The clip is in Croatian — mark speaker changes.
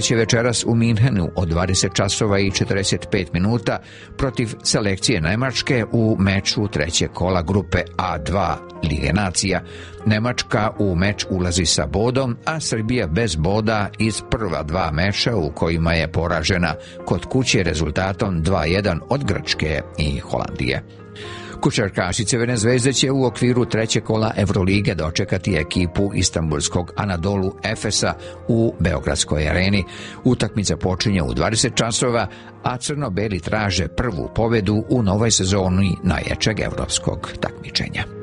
Speaker 1: će večeras u Minhenu od 20 časova i 45 minuta protiv selekcije Nemačke u meču trećeg kola grupe A2 Lige nacija. Nemačka u meč ulazi sa bodom, a Srbija bez boda iz prva dva meča u kojima je poražena kod kuće rezultatom 2:1 od Grčke i Holandije. Košarkaši Crvene zvezde će u okviru trećeg kola Evrolige dočekati ekipu istanbulskog Anadolu Efesa u Beogradskoj areni. Utakmica počinje u 20 časova, a crno-beli traže prvu pobedu u novoj sezoni najjačeg evropskog takmičenja.